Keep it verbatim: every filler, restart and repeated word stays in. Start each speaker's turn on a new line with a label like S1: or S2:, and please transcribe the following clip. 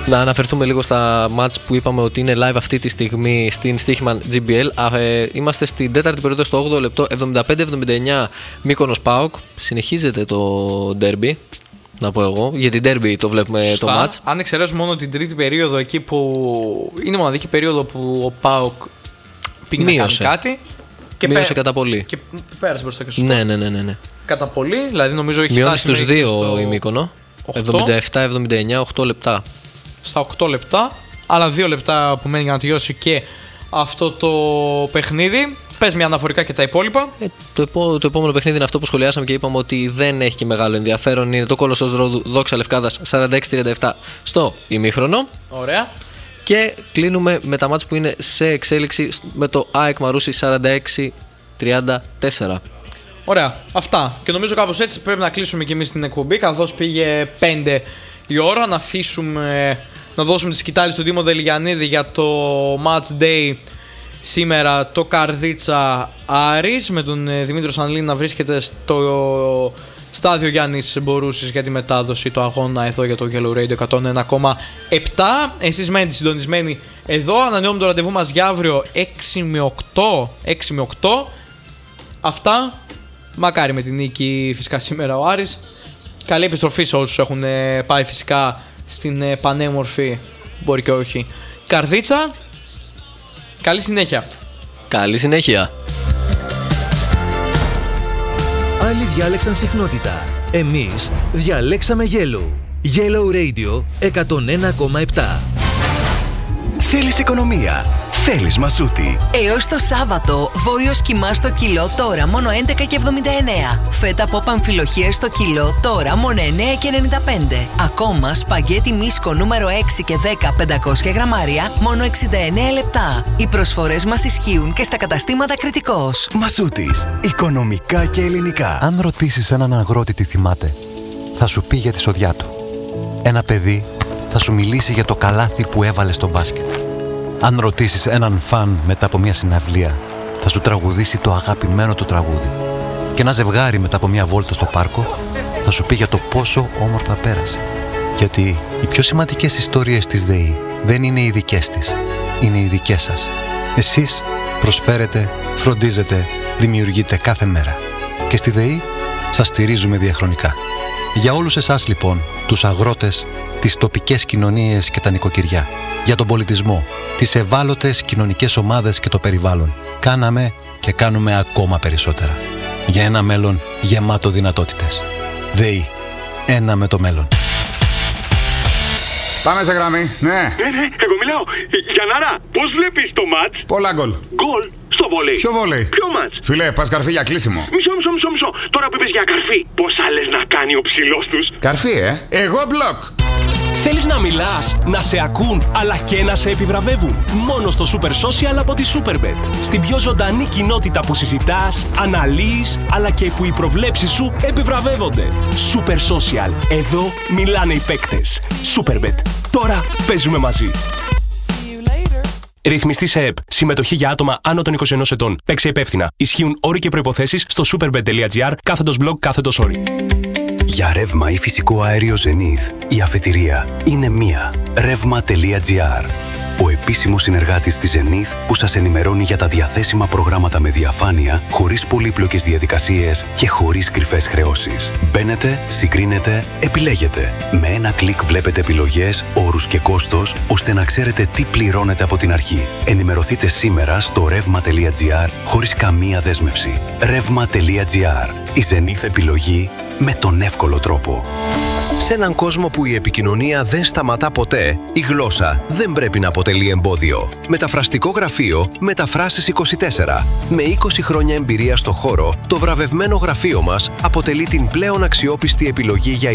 S1: Να αναφερθούμε λίγο στα μάτς που είπαμε ότι είναι live αυτή τη στιγμή στην Στοίχημαν τζι μπι ελ. Ε, είμαστε στην τέταρτη περίοδο, στο όγδοο λεπτό, εβδομήντα πέντε εβδομήντα εννιά Μύκονος ΠΑΟΚ. Συνεχίζεται το ντέρμπι, να πω εγώ, γιατί ντέρμπι το βλέπουμε. Σωστά, το μάτς.
S2: Αν εξαιρέσουμε μόνο την τρίτη περίοδο, εκεί που είναι η μοναδική περίοδο που ο ΠΑΟΚ πήγε να κάνει κάτι.
S1: Και μείωσε πέ... κατά πολύ.
S2: Και πέρασε μπροστά και σωστό.
S1: Ναι, ναι, ναι, ναι.
S2: Κατά πολύ, δηλαδή νομίζω έχει
S1: μειώνει
S2: φτάσει
S1: στους δύο
S2: στο...
S1: η Μύκονο. εβδομήντα επτά εβδομήντα εννιά, οκτώ λεπτά.
S2: Στα οκτώ λεπτά, άλλα δύο λεπτά που μένει για να τελειώσει και αυτό το παιχνίδι. Πες μια αναφορικά και τα υπόλοιπα.
S1: Ε, το, επό, το επόμενο παιχνίδι είναι αυτό που σχολιάσαμε και είπαμε ότι δεν έχει και μεγάλο ενδιαφέρον. Είναι το Κόλοσσος Ρόδου Δόξα Λευκάδας σαράντα έξι τριάντα επτά στο ημίχρονο.
S2: Ωραία.
S1: Και κλείνουμε με τα μάτς που είναι σε εξέλιξη με το ΑΕΚ Μαρούσι σαράντα έξι τριάντα τέσσερα.
S2: Ωραία, αυτά. Και νομίζω κάπως έτσι πρέπει να κλείσουμε και εμείς την εκπομπή, καθώς πήγε πέντε η ώρα. Να αφήσουμε, να δώσουμε τη σκητάλη στον Τίμο Δελιγιαννίδη για το Match Day σήμερα, το Καρδίτσα Άρης, με τον Δημήτριο Σανλή να βρίσκεται στο στάδιο Γιάννης Μπορούσης για τη μετάδοση του αγώνα εδώ για το Yellow Radio εκατόν ένα κόμμα επτά. Εσείς μένετε συντονισμένοι εδώ. Ανανεώνουμε το ραντεβού μας για αύριο έξι με οκτώ. έξι με οκτώ. Αυτά. Μακάρι με την νίκη φυσικά σήμερα ο Άρης. Καλή επιστροφή σε όσους έχουν πάει φυσικά στην πανέμορφη, μπορεί και όχι, Καρδίτσα. Καλή συνέχεια.
S1: Καλή συνέχεια.
S3: Άλλοι διάλεξαν συχνότητα. Εμείς διαλέξαμε Yellow. Yellow Radio εκατόν ένα κόμμα επτά.
S4: Θέλεις οικονομία. Θέλεις Μασούτη.
S5: Έως το Σάββατο, βόλιος κιμά στο κιλό τώρα μόνο έντεκα και εβδομήντα εννέα. Φέτα από παμφιλοχίες στο κιλό τώρα μόνο εννέα και ενενήντα πέντε. Ακόμα σπαγγέτι μίσκο νούμερο έξι και δέκα πεντακόσια γραμμάρια μόνο εξήντα εννέα λεπτά. Οι προσφορές μας ισχύουν και στα καταστήματα Κρητικός.
S4: Μασούτης. Οικονομικά και ελληνικά.
S6: Αν ρωτήσεις έναν αγρότη τι θυμάται, θα σου πει για τη σοδιά του. Ένα παιδί θα σου μιλήσει για το καλάθι που έβαλε στο μπάσκετ. Αν ρωτήσεις έναν φαν μετά από μια συναυλία, θα σου τραγουδήσει το αγαπημένο του τραγούδι. Και ένα ζευγάρι μετά από μια βόλτα στο πάρκο θα σου πει για το πόσο όμορφα πέρασε. Γιατί οι πιο σημαντικές ιστορίες της ΔΕΗ δεν είναι οι δικές της, είναι οι δικές σας. Εσείς προσφέρετε, φροντίζετε, δημιουργείτε κάθε μέρα. Και στη ΔΕΗ σας στηρίζουμε διαχρονικά. Για όλους εσάς λοιπόν, τους αγρότες, τις τοπικές κοινωνίες και τα νοικοκυριά, για τον πολιτισμό, τις ευάλωτες κοινωνικές ομάδες και το περιβάλλον, κάναμε και κάνουμε ακόμα περισσότερα. Για ένα μέλλον γεμάτο δυνατότητες. ΔΕΗ. Ένα με το μέλλον.
S7: Πάμε σε γραμμή, ναι.
S8: Ναι, ναι, εγώ μιλάω. Γιαννάρα, πώς βλέπεις το μάτς?
S7: Πολλά γκολ.
S8: Γκολ στο βόλεϊ.
S7: Ποιο βόλεϊ?
S8: Ποιο μάτς?
S7: Φιλέ, πας καρφί για κλείσιμο.
S8: Μισό, μισό, μισό, μισό. Τώρα που είπες για καρφί, πόσα λες να κάνει ο ψηλός τους?
S7: Καρφί, ε. Εγώ μπλοκ.
S9: Θέλεις να μιλάς, να σε ακούν, αλλά και να σε επιβραβεύουν? Μόνο στο Super Social από τη Superbet. Στην πιο ζωντανή κοινότητα που συζητάς, αναλύεις, αλλά και που οι προβλέψεις σου επιβραβεύονται. Super Social. Εδώ μιλάνε οι παίκτες. Superbet. Τώρα παίζουμε μαζί. Ρυθμιστή σε ΕΠ. Συμμετοχή για άτομα άνω των είκοσι ενός ετών. Παίξε υπεύθυνα. Ισχύουν όροι και προϋποθέσεις στο superbet.gr κάθετος blog κάθετος όροι.
S4: Για ρεύμα ή φυσικό αέριο Zenith, η αφετηρία είναι μία. ρεύμα.gr. Ο επίσημος συνεργάτης της Zenith που σας ενημερώνει για τα διαθέσιμα προγράμματα με διαφάνεια, χωρίς πολύπλοκες διαδικασίες και χωρίς κρυφές χρεώσεις. Μπαίνετε, συγκρίνετε, επιλέγετε. Με ένα κλικ βλέπετε επιλογές, όρους και κόστος, ώστε να ξέρετε τι πληρώνετε από την αρχή. Ενημερωθείτε σήμερα στο ρεύμα.gr χωρίς καμία δέσμευση. ρεύμα.gr. Η Zenith επιλογή με τον εύκολο τρόπο.
S10: Σε έναν κόσμο που η επικοινωνία δεν σταματά ποτέ, η γλώσσα δεν πρέπει να αποτελεί εμπόδιο. Μεταφραστικό γραφείο Μεταφράσεις είκοσι τέσσερα. Με είκοσι χρόνια εμπειρία στο χώρο, το βραβευμένο γραφείο μας αποτελεί την πλέον αξιόπιστη επιλογή για